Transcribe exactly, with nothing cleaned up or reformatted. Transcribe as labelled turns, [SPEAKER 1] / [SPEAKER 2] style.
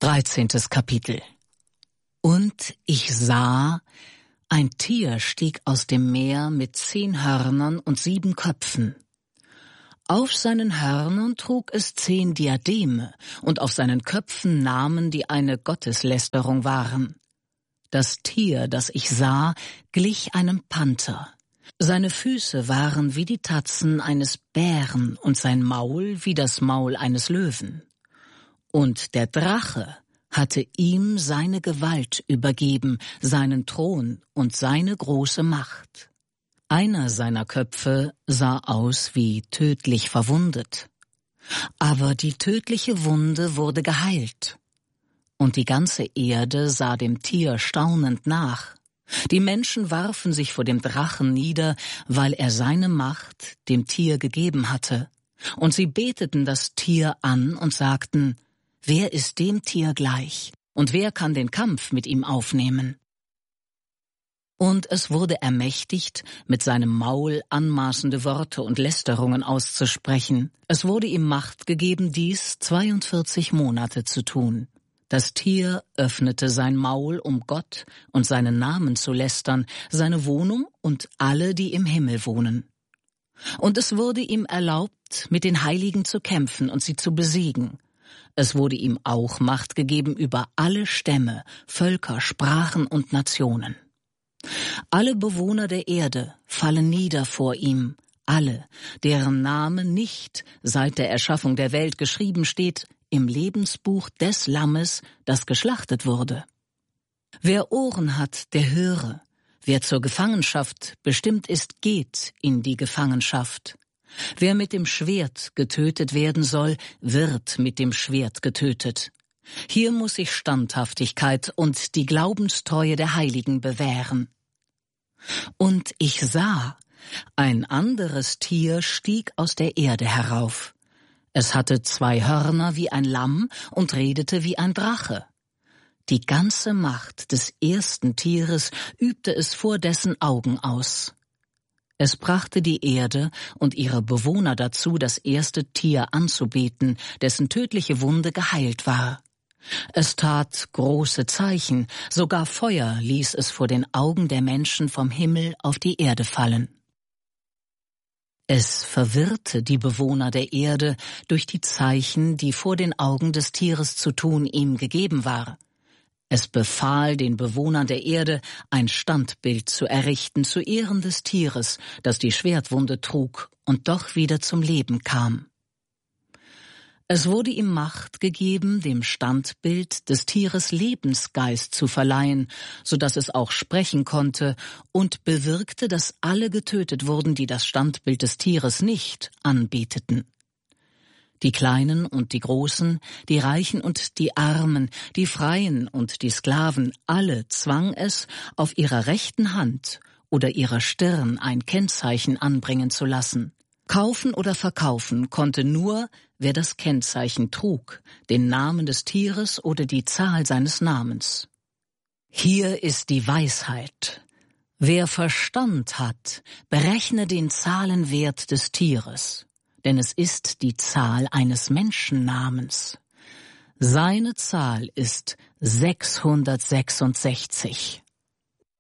[SPEAKER 1] Dreizehntes Kapitel. Und ich sah, ein Tier stieg aus dem Meer mit zehn Hörnern und sieben Köpfen. Auf seinen Hörnern trug es zehn Diademe und auf seinen Köpfen Namen, die eine Gotteslästerung waren. Das Tier, das ich sah, glich einem Panther. Seine Füße waren wie die Tatzen eines Bären und sein Maul wie das Maul eines Löwen. Und der Drache hatte ihm seine Gewalt übergeben, seinen Thron und seine große Macht. Einer seiner Köpfe sah aus wie tödlich verwundet. Aber die tödliche Wunde wurde geheilt. Und die ganze Erde sah dem Tier staunend nach. Die Menschen warfen sich vor dem Drachen nieder, weil er seine Macht dem Tier gegeben hatte. Und sie beteten das Tier an und sagten: Wer ist dem Tier gleich, und wer kann den Kampf mit ihm aufnehmen? Und es wurde ermächtigt, mit seinem Maul anmaßende Worte und Lästerungen auszusprechen. Es wurde ihm Macht gegeben, dies zweiundvierzig Monate zu tun. Das Tier öffnete sein Maul, um Gott und seinen Namen zu lästern, seine Wohnung und alle, die im Himmel wohnen. Und es wurde ihm erlaubt, mit den Heiligen zu kämpfen und sie zu besiegen. Es wurde ihm auch Macht gegeben über alle Stämme, Völker, Sprachen und Nationen. Alle Bewohner der Erde fallen nieder vor ihm, alle, deren Name nicht seit der Erschaffung der Welt geschrieben steht im Lebensbuch des Lammes, das geschlachtet wurde. Wer Ohren hat, der höre. Wer zur Gefangenschaft bestimmt ist, geht in die Gefangenschaft. Wer mit dem Schwert getötet werden soll, wird mit dem Schwert getötet. Hier muss sich Standhaftigkeit und die Glaubenstreue der Heiligen bewähren. Und ich sah, ein anderes Tier stieg aus der Erde herauf. Es hatte zwei Hörner wie ein Lamm und redete wie ein Drache. Die ganze Macht des ersten Tieres übte es vor dessen Augen aus. Es brachte die Erde und ihre Bewohner dazu, das erste Tier anzubeten, dessen tödliche Wunde geheilt war. Es tat große Zeichen, sogar Feuer ließ es vor den Augen der Menschen vom Himmel auf die Erde fallen. Es verwirrte die Bewohner der Erde durch die Zeichen, die vor den Augen des Tieres zu tun ihm gegeben war. Es befahl den Bewohnern der Erde, ein Standbild zu errichten zu Ehren des Tieres, das die Schwertwunde trug und doch wieder zum Leben kam. Es wurde ihm Macht gegeben, dem Standbild des Tieres Lebensgeist zu verleihen, so dass es auch sprechen konnte, und bewirkte, dass alle getötet wurden, die das Standbild des Tieres nicht anbeteten. Die Kleinen und die Großen, die Reichen und die Armen, die Freien und die Sklaven, alle zwang es, auf ihrer rechten Hand oder ihrer Stirn ein Kennzeichen anbringen zu lassen. Kaufen oder verkaufen konnte nur, wer das Kennzeichen trug, den Namen des Tieres oder die Zahl seines Namens. Hier ist die Weisheit. Wer Verstand hat, berechne den Zahlenwert des Tieres. Denn es ist die Zahl eines Menschennamens. Seine Zahl ist sechshundertsechsundsechzig.